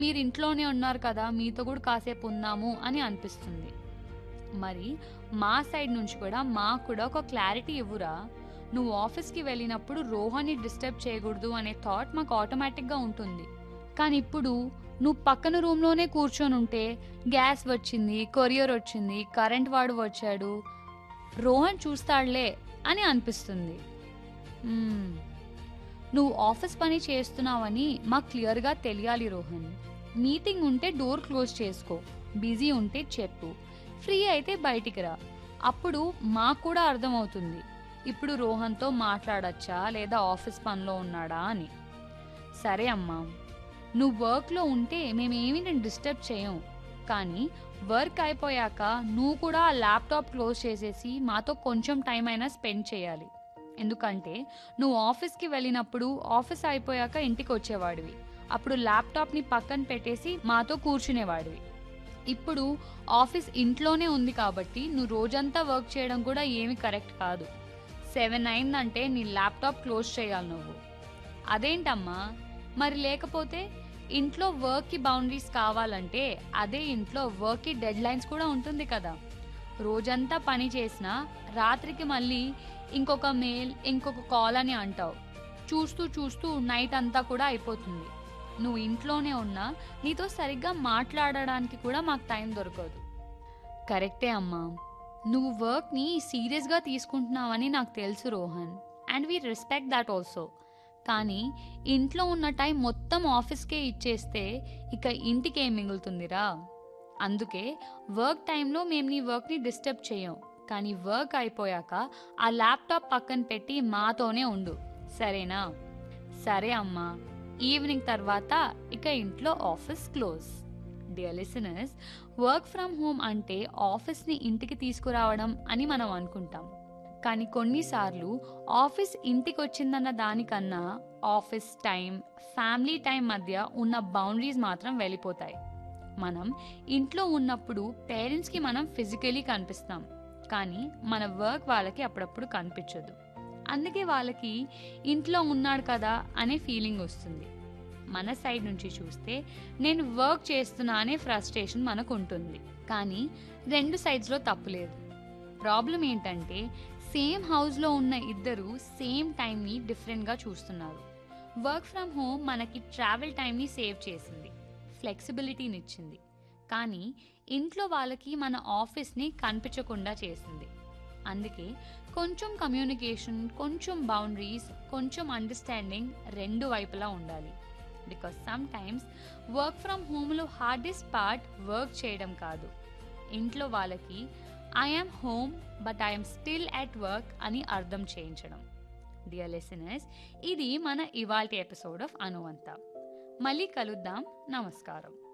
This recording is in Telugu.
మీరు ఇంట్లోనే ఉన్నారు కదా, మీతో కూడా కాసేపు ఉందాము అని అనిపిస్తుంది. మరి మా సైడ్ నుంచి కూడా మాకు కూడా ఒక క్లారిటీ ఇవ్వురా. నువ్వు ఆఫీస్కి వెళ్ళినప్పుడు రోహన్ని డిస్టర్బ్ చేయకూడదు అనే థాట్ మాకు ఆటోమేటిక్గా ఉంటుంది. కానీ ఇప్పుడు నువ్వు పక్కన రూమ్లోనే కూర్చొని ఉంటే గ్యాస్ వచ్చింది, కొరియర్ వచ్చింది, కరెంట్ వాడు వచ్చాడు, రోహన్ చూస్తాడులే అని అనిపిస్తుంది. మ్మ్. నువ్వు ఆఫీస్ పని చేస్తున్నావని మాకు క్లియర్గా తెలియాలి రోహన్. మీటింగ్ ఉంటే డోర్ క్లోజ్ చేసుకో, బిజీ ఉంటే చెప్పు, ఫ్రీ అయితే బయటికి రా. అప్పుడు మాకు కూడా అర్థమవుతుంది ఇప్పుడు రోహన్తో మాట్లాడచ్చా లేదా ఆఫీస్ పనిలో ఉన్నాడా అని. సరే అమ్మా, నువ్వు వర్క్లో ఉంటే మేమేమీ నేను డిస్టర్బ్ చేయం. కానీ వర్క్ అయిపోయాక నువ్వు కూడా ఆ ల్యాప్టాప్ క్లోజ్ చేసేసి మాతో కొంచెం టైం అయినా స్పెండ్ చేయాలి. ఎందుకంటే నువ్వు ఆఫీస్కి వెళ్ళినప్పుడు ఆఫీస్ అయిపోయాక ఇంటికి వచ్చేవాడివి, అప్పుడు ల్యాప్టాప్ని పక్కన పెట్టేసి మాతో కూర్చునేవాడివి. ఇప్పుడు ఆఫీస్ ఇంట్లోనే ఉంది కాబట్టి నువ్వు రోజంతా వర్క్ చేయడం కూడా ఏమీ కరెక్ట్ కాదు. 7 అయిందంటే నీ ల్యాప్టాప్ క్లోజ్ చేయాలి నువ్వు. అదేంటమ్మా, మరి లేకపోతే ఇంట్లో వర్క్కి బౌండరీస్ కావాలంటే అదే ఇంట్లో వర్క్కి డెడ్ లైన్స్ కూడా ఉంటుంది కదా. రోజంతా పని చేసినా రాత్రికి మళ్ళీ ఇంకొక మెయిల్, ఇంకొక కాల్ అని అంటావు. చూస్తూ చూస్తూ నైట్ అంతా కూడా అయిపోతుంది. నువ్వు ఇంట్లోనే ఉన్నా నీతో సరిగ్గా మాట్లాడడానికి కూడా మాకు టైం దొరకదు. కరెక్టే అమ్మా, నువ్వు వర్క్ని సీరియస్గా తీసుకుంటున్నావని నాకు తెలుసు Rohan, and we respect that also. కానీ ఇంట్లో ఉన్న టైం మొత్తం ఆఫీస్కే ఇచ్చేస్తే ఇక ఇంటికి ఏం మిగులుతుందిరా. అందుకే వర్క్ టైంలో మేము నీ వర్క్ని డిస్టర్బ్ చేయం, కానీ వర్క్ అయిపోయాక ఆ ల్యాప్టాప్ పక్కన పెట్టి మాతోనే ఉండు, సరేనా? సరే అమ్మా. ఈవినింగ్ తర్వాత ఇక ఇంట్లో office close. Dear listeners, work from home అంటే ఆఫీస్ని ఇంటికి తీసుకురావడం అని మనం అనుకుంటాం. కానీ కొన్నిసార్లు ఆఫీస్ ఇంటికి వచ్చిందన్న దానికన్నా ఆఫీస్ టైం, ఫ్యామిలీ టైం మధ్య ఉన్న బౌండరీస్ మాత్రం వెళ్ళిపోతాయి. మనం ఇంట్లో ఉన్నప్పుడు పేరెంట్స్కి మనం ఫిజికలీ కనిపిస్తాం, కానీ మన వర్క్ వాళ్ళకి అప్పుడప్పుడు కనిపించదు. అందుకే వాళ్ళకి ఇంట్లో ఉన్నాడు కదా అనే ఫీలింగ్ వస్తుంది. మన సైడ్ నుంచి చూస్తే నేను వర్క్ చేస్తున్నా అనే ఫ్రస్ట్రేషన్ మనకు ఉంటుంది. కానీ 2 సైడ్స్లో తప్పులేదు. ప్రాబ్లం ఏంటంటే సేమ్ హౌస్లో ఉన్న ఇద్దరు సేమ్ టైంని డిఫరెంట్గా చూస్తున్నారు. వర్క్ ఫ్రమ్ హోమ్ మనకి ట్రావెల్ టైంని సేవ్ చేసింది, ఫ్లెక్సిబిలిటీని ఇచ్చింది. కానీ ఇంట్లో వాళ్ళకి మన ఆఫీస్ని కనిపించకుండా చేసింది. అందుకే కొంచెం కమ్యూనికేషన్, కొంచెం బౌండరీస్, కొంచెం అండర్స్టాండింగ్ 2 వైపులా ఉండాలి. Because some times work from హోమ్లో హార్డెస్ట్ పార్ట్ వర్క్ చేయడం కాదు, ఇంట్లో వాళ్ళకి I'm home but I'm still at work అని అర్థం చేయించడం. డియర్ లిసనర్స్, ఇది మన ఇవాల్టి ఎపిసోడ్ ఆఫ్ అనువంత. మళ్ళీ కలుద్దాం. నమస్కారం.